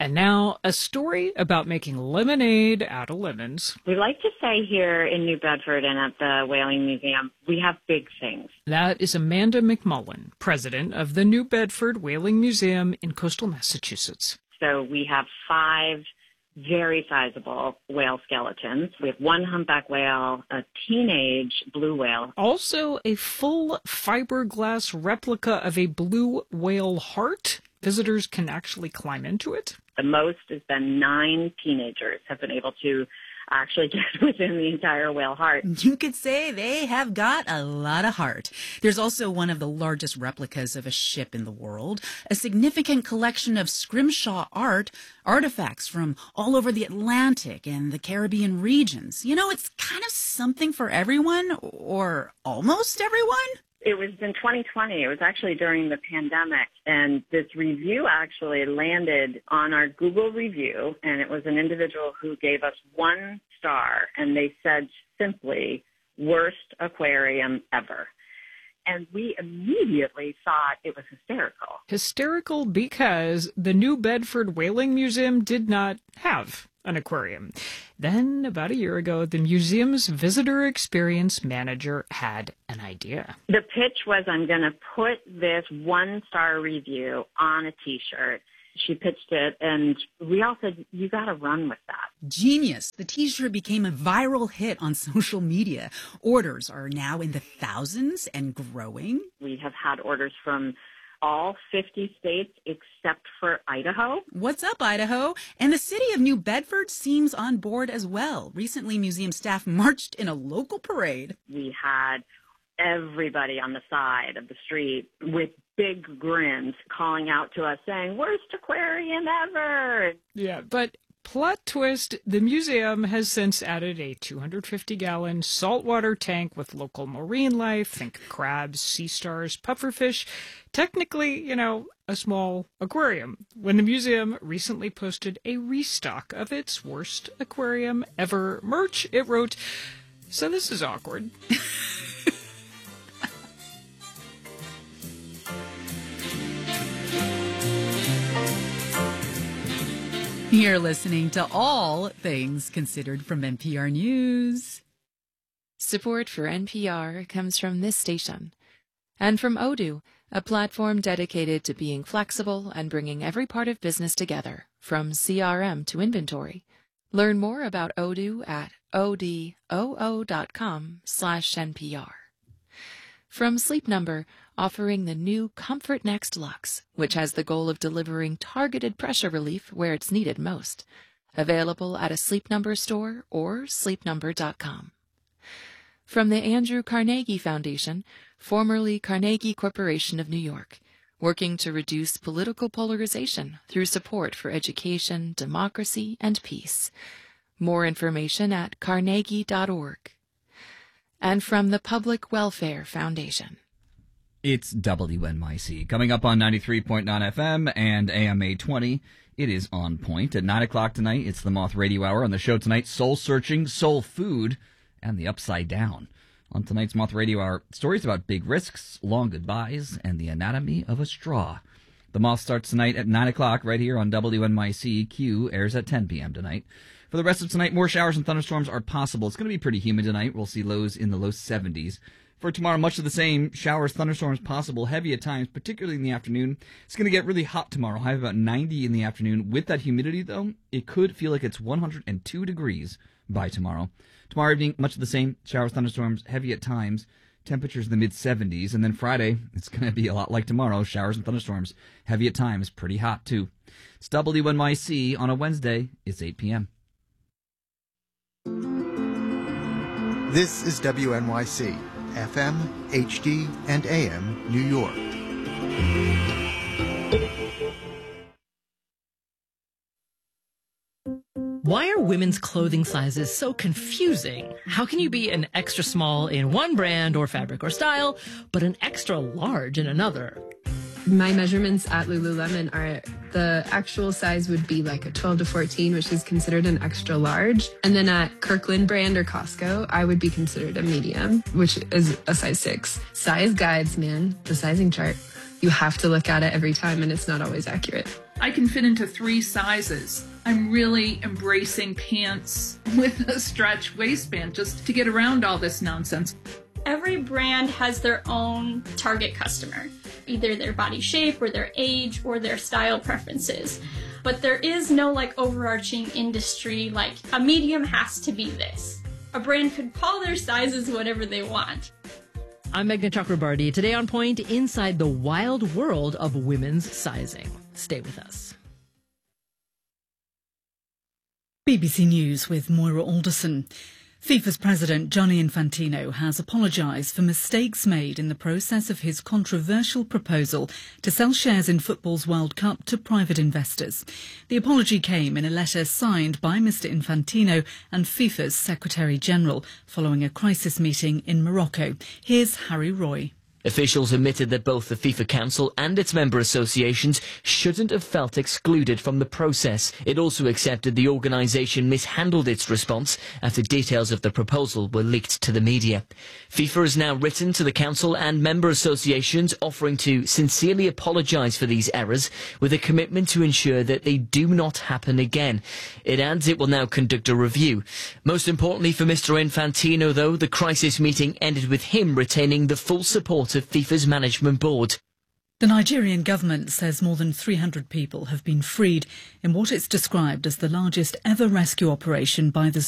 And now, a story about making lemonade out of lemons. We like to say here in New Bedford and at the Whaling Museum, we have big things. That is Amanda McMullen, president of the New Bedford Whaling Museum in coastal Massachusetts. So we have 5 very sizable whale skeletons. We have 1 humpback whale, a teenage blue whale. Also, a full fiberglass replica of a blue whale heart. Visitors can actually climb into it. The most has been 9 teenagers have been able to actually get within the entire whale heart. You could say they have got a lot of heart. There's also one of the largest replicas of a ship in the world, a significant collection of scrimshaw artifacts from all over the Atlantic and the Caribbean regions. You know, it's kind of something for everyone, or almost everyone. It was in 2020. It was actually during the pandemic. And this review actually landed on our Google review. And it was an individual who gave us 1 star. And they said simply, worst aquarium ever. And we immediately thought it was hysterical. Hysterical because the New Bedford Whaling Museum did not have an aquarium. Then, about a year ago, the museum's visitor experience manager had an idea. The pitch was, I'm going to put this 1-star review on a T-shirt. She pitched it, and we all said, you got to run with that. Genius. The T-shirt became a viral hit on social media. Orders are now in the thousands and growing. We have had orders from all 50 states except for Idaho. What's up, Idaho? And the city of New Bedford seems on board as well. Recently, museum staff marched in a local parade. We had everybody on the side of the street with big grins calling out to us saying, worst aquarium ever. Yeah, but plot twist, the museum has since added a 250-gallon saltwater tank with local marine life, think crabs, sea stars, pufferfish. Technically, a small aquarium. When the museum recently posted a restock of its worst aquarium ever merch, it wrote, so this is awkward. You're listening to All Things Considered from NPR News. Support for NPR comes from this station and from Odoo, a platform dedicated to being flexible and bringing every part of business together, from CRM to inventory. Learn more about Odoo at odoo.com/NPR. From Sleep Number, offering the new Comfort Next Luxe, which has the goal of delivering targeted pressure relief where it's needed most. Available at a Sleep Number store or sleepnumber.com. From the Andrew Carnegie Foundation, formerly Carnegie Corporation of New York, working to reduce political polarization through support for education, democracy, and peace. More information at carnegie.org. And from the Public Welfare Foundation. It's WNYC. Coming up on 93.9 FM and AM 820, it is On Point. At 9 o'clock tonight, it's the Moth Radio Hour. On the show tonight, Soul Searching, Soul Food, and the Upside Down. On tonight's Moth Radio Hour, stories about big risks, long goodbyes, and the anatomy of a straw. The Moth starts tonight at 9 o'clock right here on WNYC. Q airs at 10 p.m. tonight. For the rest of tonight, more showers and thunderstorms are possible. It's going to be pretty humid tonight. We'll see lows in the low 70s. For tomorrow, much of the same. Showers, thunderstorms possible, heavy at times, particularly in the afternoon. It's going to get really hot tomorrow. High of about 90 in the afternoon. With that humidity, though, it could feel like it's 102 degrees by tomorrow. Tomorrow evening, much of the same. Showers, thunderstorms, heavy at times. Temperatures in the mid-70s. And then Friday, it's going to be a lot like tomorrow. Showers and thunderstorms, heavy at times, pretty hot, too. It's WNYC on a Wednesday. It's 8 p.m. This is WNYC, FM, HD, and AM, New York. Why are women's clothing sizes so confusing? How can you be an extra small in one brand or fabric or style, but an extra large in another? My measurements at Lululemon are the actual size would be like a 12 to 14, which is considered an extra large. And then at Kirkland brand or Costco, I would be considered a medium, which is a size 6. Size guides, man, the sizing chart. You have to look at it every time, and it's not always accurate. I can fit into 3 sizes. I'm really embracing pants with a stretch waistband just to get around all this nonsense. Every brand has their own target customer, either their body shape or their age or their style preferences. But there is no overarching industry, a medium has to be this. A brand could call their sizes whatever they want. I'm Meghna Chakrabarty. Today on Point, inside the wild world of women's sizing. Stay with us. BBC News with Moira Alderson. FIFA's president Gianni Infantino has apologised for mistakes made in the process of his controversial proposal to sell shares in football's World Cup to private investors. The apology came in a letter signed by Mr Infantino and FIFA's Secretary-General following a crisis meeting in Morocco. Here's Harry Roy. Officials admitted that both the FIFA Council and its member associations shouldn't have felt excluded from the process. It also accepted the organisation mishandled its response after details of the proposal were leaked to the media. FIFA has now written to the Council and member associations offering to sincerely apologise for these errors with a commitment to ensure that they do not happen again. It adds it will now conduct a review. Most importantly for Mr Infantino, though, the crisis meeting ended with him retaining the full support of FIFA's management board. The Nigerian government says more than 300 people have been freed in what it's described as the largest ever rescue operation by the